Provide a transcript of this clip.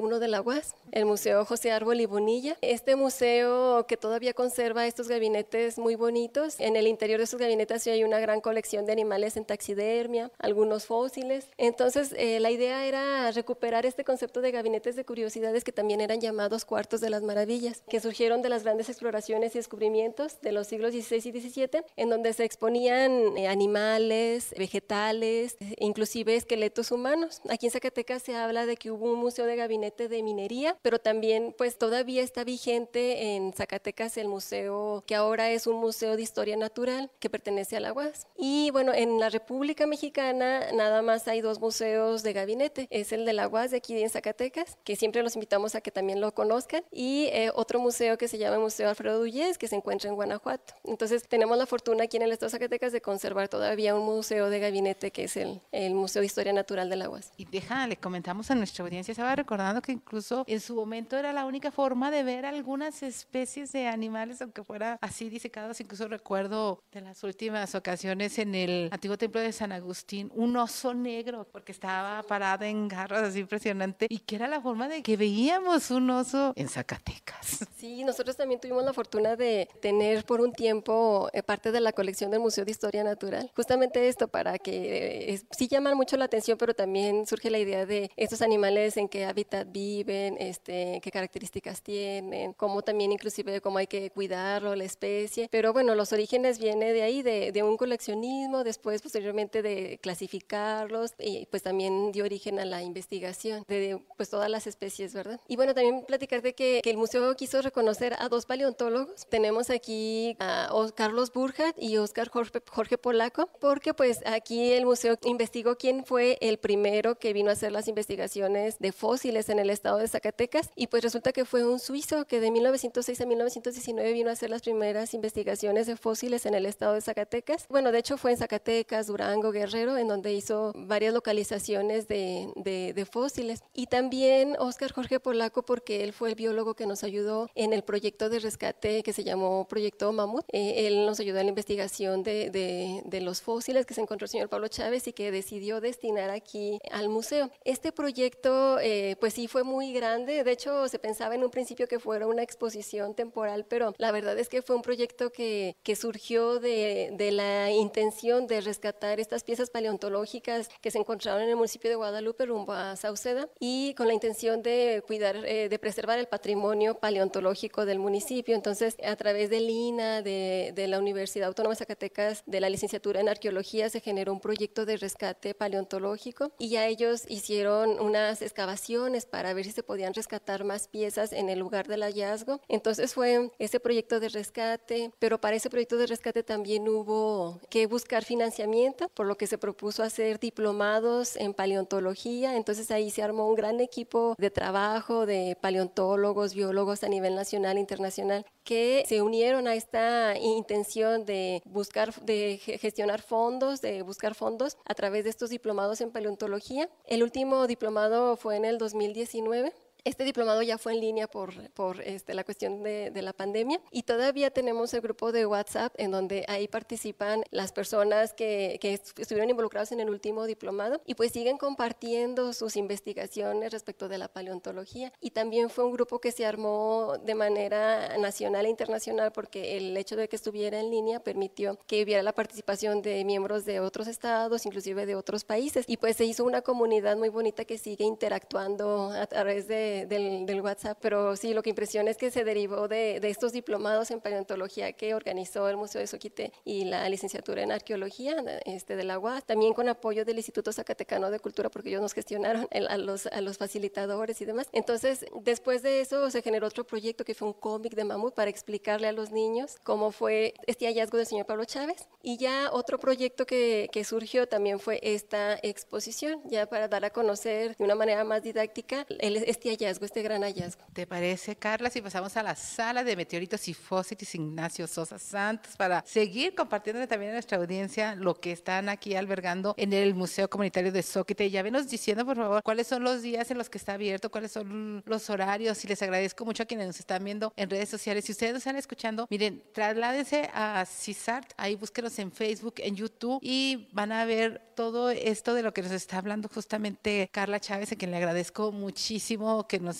Uno de la UAS, el Museo José Árbol y Bonilla. Este museo que todavía conserva estos gabinetes muy bonitos. En el interior de estos gabinetes sí hay una gran colección de animales en taxidermia, algunos fósiles. Entonces, la idea era recuperar este concepto de gabinetes de curiosidades que también eran llamados cuartos de las maravillas, que surgieron de las grandes exploraciones y descubrimientos de los siglos XVI y XVII, en donde se exponían animales, vegetales, inclusive esqueletos humanos. Aquí en Zacatecas se habla de que hubo un museo de gabinete de minería, pero también pues todavía está vigente en Zacatecas el museo que ahora es un museo de historia natural que pertenece a la UAS. Y bueno, en la República Mexicana nada más hay 2 museos de gabinete, es el de la UAS de aquí en Zacatecas, que siempre los invitamos a que también lo conozcan, y otro museo que se llama Museo Alfredo Duyes, que se encuentra en Guanajuato. Entonces tenemos la fortuna aquí en el estado de Zacatecas de conservar todavía un museo de gabinete que es el Museo de Historia Natural de la UAS. Y le comentamos a nuestra audiencia, estaba recordando que incluso en su momento era la única forma de ver algunas especies de animales, aunque fuera así disecados. Incluso recuerdo de las últimas ocasiones en el antiguo templo de San Agustín, un oso negro, porque estaba parado en garras, así impresionante, y que era la forma de que veíamos un oso en Zacatecas. Sí, nosotros también tuvimos la fortuna de tener por un tiempo parte de la colección del Museo de Historia Natural. Justamente esto para que sí llaman mucho la atención, pero también surge la idea de estos animales en qué hábitat viven, qué características tienen, cómo también inclusive cómo hay que cuidarlo, la especie. Pero bueno, los orígenes vienen de ahí, de un coleccionismo, después posteriormente de clasificarlos y pues también dio origen a la investigación de pues todas las especies, ¿verdad? Y bueno, también platicarte que el museo quiso reconocer a 2 paleontólogos. Tenemos aquí a Carlos Burkhardt y Óscar Jorge Polaco, porque pues aquí el museo investigó quién fue el primero que vino a hacer las investigaciones de fósiles en el estado de Zacatecas, y pues resulta que fue un suizo que de 1906 a 1919 vino a hacer las primeras investigaciones de fósiles en el estado de Zacatecas. Bueno, de hecho fue en Zacatecas, Durango, Guerrero, en donde hizo varias localizaciones de fósiles. Y también Óscar Jorge Polaco, porque él fue el biólogo que nos ayudó en el proyecto de rescate que se llamó Proyecto Mamut. Él nos ayudó en la investigación de los fósiles que se encontró el señor Pablo Chávez y que decidió destinar aquí al museo. Este proyecto pues sí fue muy grande. De hecho se pensaba en un principio que fuera una exposición temporal, pero la verdad es que fue un proyecto que surgió de la intención de rescatar estas piezas paleontológicas que se encontraron en el municipio de Guadalupe rumbo a Sauceda, y con la intención de cuidar, de preservar el patrimonio paleontológico del municipio. Entonces, a través del INA, de la Universidad Autónoma de Zacatecas, de la licenciatura en arqueología, se generó un proyecto de rescate paleontológico, y ya ellos hicieron unas excavaciones para ver si se podían rescatar más piezas en el lugar del hallazgo. Entonces fue ese proyecto de rescate, pero para ese proyecto de rescate también hubo que buscar financiamiento, por lo que se propuso hacer diplomados en paleontología. Entonces ahí se armó un gran equipo de trabajo de paleontólogos, biólogos a nivel nacional e internacional, que se unieron a esta intención de buscar, de gestionar fondos, de buscar fondos a través de estos diplomados en paleontología. El último diplomado fue en el 2019. Este diplomado ya fue en línea por la cuestión de la pandemia, y todavía tenemos el grupo de WhatsApp en donde ahí participan las personas que estuvieron involucradas en el último diplomado, y pues siguen compartiendo sus investigaciones respecto de la paleontología. Y también fue un grupo que se armó de manera nacional e internacional, porque el hecho de que estuviera en línea permitió que hubiera la participación de miembros de otros estados, inclusive de otros países, y pues se hizo una comunidad muy bonita que sigue interactuando a través del WhatsApp. Pero sí, lo que impresiona es que se derivó de estos diplomados en paleontología que organizó el Museo de Soquite y la licenciatura en arqueología de la UAS, también con apoyo del Instituto Zacatecano de Cultura, porque ellos nos gestionaron a los facilitadores y demás. Entonces, después de eso se generó otro proyecto que fue un cómic de mamut para explicarle a los niños cómo fue este hallazgo del señor Pablo Chávez. Y ya otro proyecto que surgió también fue esta exposición, ya para dar a conocer de una manera más didáctica este gran hallazgo. ¿Te parece, Carla, si pasamos a la sala de meteoritos y fósiles Ignacio Sosa Santos para seguir compartiéndole también a nuestra audiencia lo que están aquí albergando en el Museo Comunitario de Soquite? Ya venos diciendo, por favor, cuáles son los días en los que está abierto, cuáles son los horarios, y les agradezco mucho a quienes nos están viendo en redes sociales. Si ustedes nos están escuchando, miren, trasládense a CISART, ahí búsquenos en Facebook, en YouTube, y van a ver todo esto de lo que nos está hablando justamente Carla Chávez, a quien le agradezco muchísimo que nos